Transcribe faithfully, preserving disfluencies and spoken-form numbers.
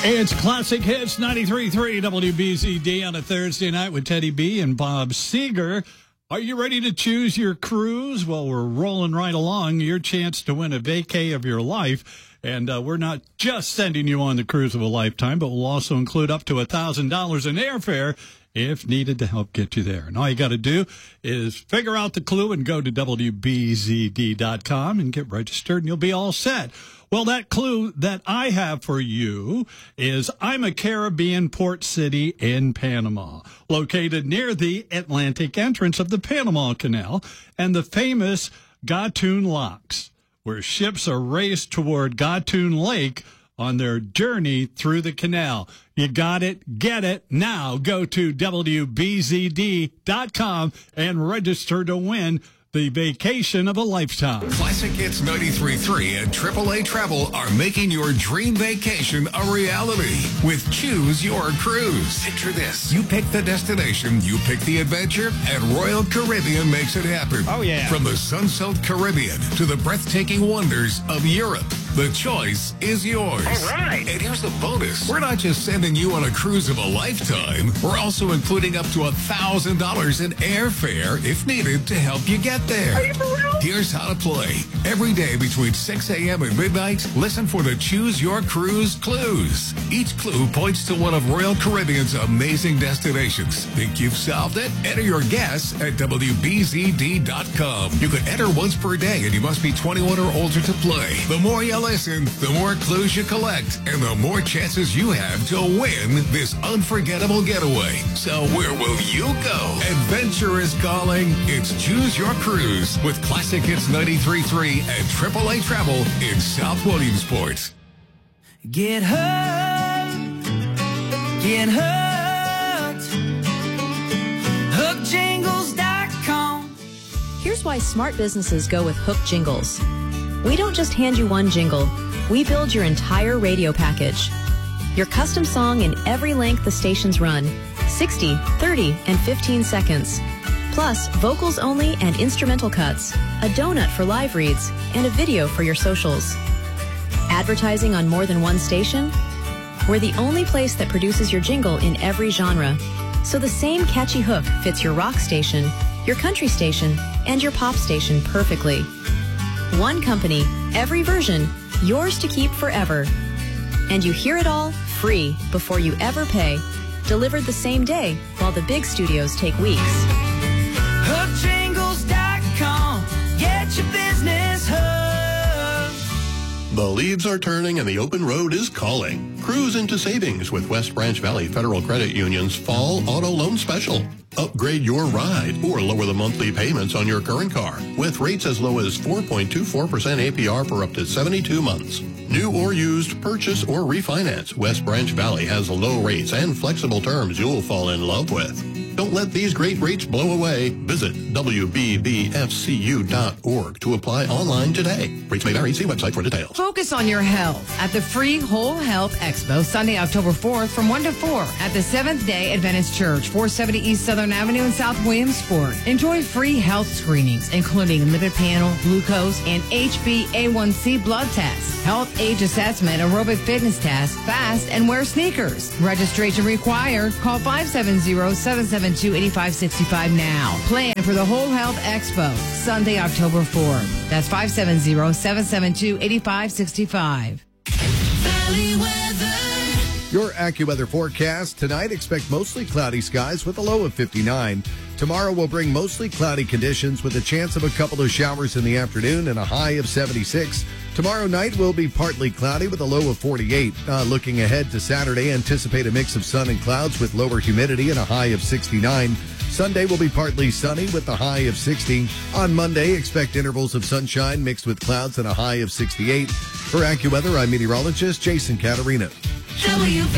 It's Classic Hits ninety-three point three W B Z D on a Thursday night with Teddy B and Bob Seeger. Are you ready to choose your cruise? Well, we're rolling right along. Your chance to win a vacay of your life. And uh, we're not just sending you on the cruise of a lifetime, but we'll also include up to one thousand dollars in airfare if needed to help get you there. And all you got to do is figure out the clue and go to W B Z D dot com and get registered, and you'll be all set. Well, that clue that I have for you is I'm a Caribbean port city in Panama, located near the Atlantic entrance of the Panama Canal and the famous Gatun Locks, where ships are raced toward Gatun Lake on their journey through the canal. You got it. Get it. Now go to W B Z D dot com and register to win the vacation of a lifetime. Classic Hits ninety-three point three and triple A Travel are making your dream vacation a reality with Choose Your Cruise. Picture this. You pick the destination, you pick the adventure, and Royal Caribbean makes it happen. Oh, yeah. From the sun-soaked Caribbean to the breathtaking wonders of Europe, the choice is yours. All right. And here's the bonus. We're not just sending you on a cruise of a lifetime. We're also including up to one thousand dollars in airfare if needed to help you get there. Are you for real? Here's how to play. Every day between six a.m. and midnight, listen for the Choose Your Cruise clues. Each clue points to one of Royal Caribbean's amazing destinations. Think you've solved it? Enter your guess at W B Z D dot com. You can enter once per day, and you must be twenty-one or older to play. The more you listen, the more clues you collect, and the more chances you have to win this unforgettable getaway. So where will you go? Adventure is calling. It's Choose Your Cruise with Classic Hits ninety-three point three and triple A Travel in South Williamsport. Get hooked, get hooked, hook jingles dot com. Here's why smart businesses go with Hook Jingles. We don't just hand you one jingle. We build your entire radio package. Your custom song in every length the stations run, sixty, thirty, and fifteen seconds. Plus, vocals only and instrumental cuts, a donut for live reads, and a video for your socials. Advertising on more than one station? We're the only place that produces your jingle in every genre. So the same catchy hook fits your rock station, your country station, and your pop station perfectly. One company, every version, yours to keep forever. And you hear it all free before you ever pay. Delivered the same day while the big studios take weeks. hook jingles dot com. Get your business hooked. The leaves are turning and the open road is calling. Cruise into savings with West Branch Valley Federal Credit Union's Fall Auto Loan Special. Upgrade your ride or lower the monthly payments on your current car with rates as low as four point two four percent A P R for up to seventy-two months. New or used, purchase or refinance, West Branch Valley has low rates and flexible terms you'll fall in love with. Don't let these great rates blow away. Visit W B B F C U dot org to apply online today. Rates may vary. See website for details. Focus on your health at the free Whole Health Expo Sunday, October fourth from one to four at the Seventh-day Adventist Church, four seventy East Southern Avenue in South Williamsport. Enjoy free health screenings, including lipid panel, glucose, and H b A one c blood tests, health age assessment, aerobic fitness test, fast, and wear sneakers. Registration required. Call five seven zero, seven seven two, eight five six five now. Plan for the Whole Health Expo Sunday, October fourth. That's five seven zero, seven seven two, eight five six five. Valley weather. Your AccuWeather forecast tonight, expect mostly cloudy skies with a low of fifty-nine. Tomorrow will bring mostly cloudy conditions with a chance of a couple of showers in the afternoon and a high of seventy-six. Tomorrow night will be partly cloudy with a low of forty-eight. Uh, looking ahead to Saturday, anticipate a mix of sun and clouds with lower humidity and a high of sixty-nine. Sunday will be partly sunny with a high of sixty. On Monday, expect intervals of sunshine mixed with clouds and a high of sixty-eight. For AccuWeather, I'm meteorologist Jason Caterina. W